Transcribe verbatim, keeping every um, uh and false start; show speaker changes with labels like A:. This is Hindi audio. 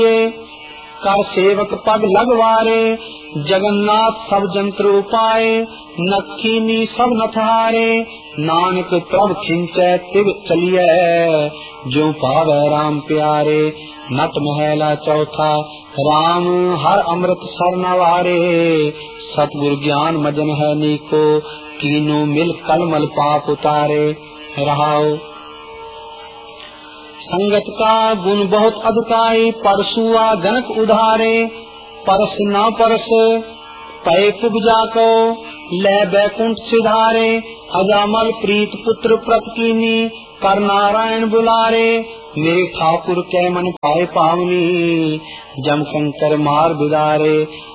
A: कर सेवक पग लगवारे, जगन्नाथ सब जंत्र उपाय, नखीनी सब नथहारे, नानक प्रभ खिंचे तिग चलिए, जो पावे राम प्यारे। नट महला चौथा, राम हर अमृत सरनवारे, सतगुरु ज्ञान मजन है नीको, कीनो मिल कलमल पाप उतारे। रहाओ संगत का गुण बहुत अधिकाई, परसुआ जनक उधारे, परस न परस पै कुब्जा को, ले बैकुंठ सिधारे, अजामल प्रीत पुत्र प्रतकीनी, कर नारायण बुलारे, मेरे ठाकुर के मन पाए पावनी, जम शंकर मार बिदारे।